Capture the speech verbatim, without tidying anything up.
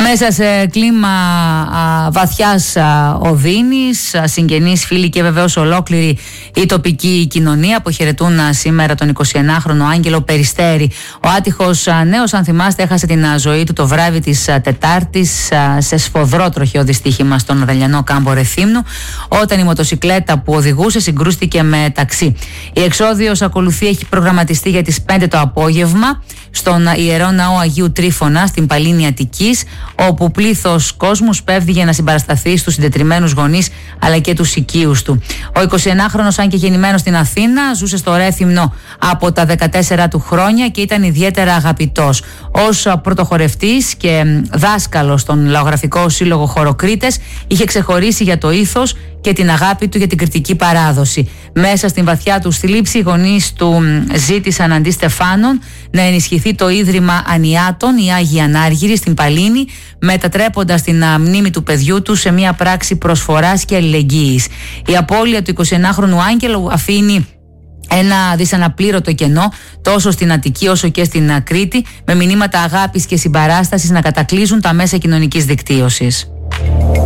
Μέσα σε κλίμα α, βαθιάς α, οδύνης, α, συγγενείς, φίλοι και βεβαίως ολόκληρη η τοπική κοινωνία αποχαιρετούν α, σήμερα τον εικοσιενάχρονο Άγγελο Περιστέρη. Ο άτυχος α, νέος, αν θυμάστε, έχασε την α, ζωή του το βράδυ της α, Τετάρτης α, σε σφοδρό τροχαίο δυστύχημα στον Ρελιανό κάμπο Ρεθύμνου, όταν η μοτοσικλέτα που οδηγούσε συγκρούστηκε με ταξί. Η εξόδιος ακολουθεί, έχει προγραμματιστεί για τις πέντε το απόγευμα στον Ιερό Ναό Αγίου Τρίφωνα στην Παλίνη Αττικής, όπου πλήθος κόσμου σπέβδει για να συμπαρασταθεί στους συντετριμμένους γονείς αλλά και τους οικείους του. Ο εικοσιενάχρονος, αν και γεννημένος στην Αθήνα, ζούσε στο Ρέθυμνο από τα δεκατέσσερα του χρόνια και ήταν ιδιαίτερα αγαπητός. Ως πρωτοχορευτής και δάσκαλος στον Λαογραφικό Σύλλογο Χωροκρήτες, είχε ξεχωρίσει για το ήθος και την αγάπη του για την κριτική παράδοση. Μέσα στην βαθιά του θλίψη, οι γονείς του ζήτησαν αντί στεφάνων να ενισχυθεί το Ίδρυμα Ανιάτων, η Άγιοι Ανάργυροι, στην Παλίνη, μετατρέποντας την μνήμη του παιδιού του σε μια πράξη προσφοράς και αλληλεγγύης. Η απώλεια του εικοσιενάχρονου Άγγελου αφήνει ένα δυσαναπλήρωτο κενό τόσο στην Αττική όσο και στην Κρήτη, με μηνύματα αγάπης και συμπαράστασης να κατακλείζουν τα μέσα κοινωνικής δικτύωσης.